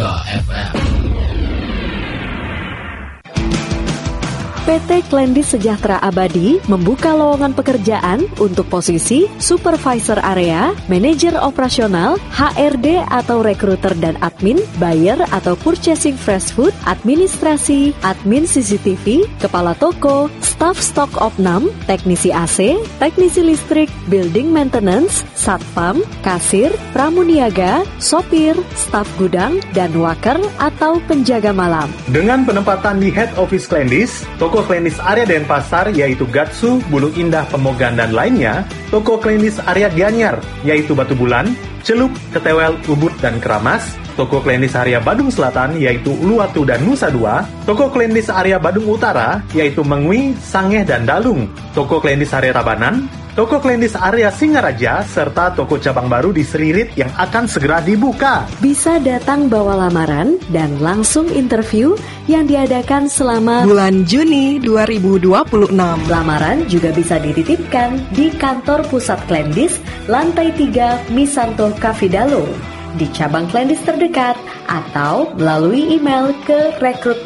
FM. PT Klendis Sejahtera Abadi membuka lowongan pekerjaan untuk posisi Supervisor Area, Manajer Operasional, HRD atau Rekruter dan Admin, Buyer atau Purchasing Fresh Food, Administrasi, Admin CCTV, Kepala Toko, Staf Stok Opnam, Teknisi AC, Teknisi Listrik, Building Maintenance, Satpam, Kasir, Pramuniaga, Sopir, Staf Gudang, dan Waker atau Penjaga Malam. Dengan penempatan di Head Office Klendis, Toko Klendis area Denpasar yaitu Gatsu, Bulu Indah, Pemogan, dan lainnya, Toko Klendis area Gianyar yaitu Batu Bulan, Celup, Ketewel, Ubud, dan Keramas, Toko Klendis area Badung Selatan yaitu Uluwatu dan Nusa Dua, Toko Klendis area Badung Utara yaitu Mengwi, Sangeh, dan Dalung, Toko Klendis area Tabanan, Toko Klendis area Singaraja, serta toko cabang baru di Seririt yang akan segera dibuka. Bisa datang bawa lamaran dan langsung interview yang diadakan selama bulan Juni 2026. Lamaran juga bisa dititipkan di kantor pusat Klendis, lantai 3 Misanto Kafidalo, di cabang Klendis terdekat, atau melalui email ke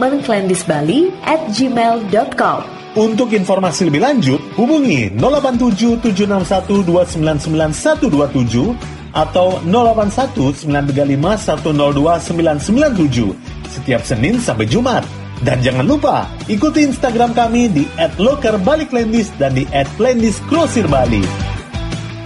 rekrutmenklendisbali@gmail.com. Untuk informasi lebih lanjut, hubungi 087 761 299 127 atau 081 935 102 997 setiap Senin sampai Jumat. Dan jangan lupa, ikuti Instagram kami di @lokerbaliklendis dan di @klendisgrosirbali.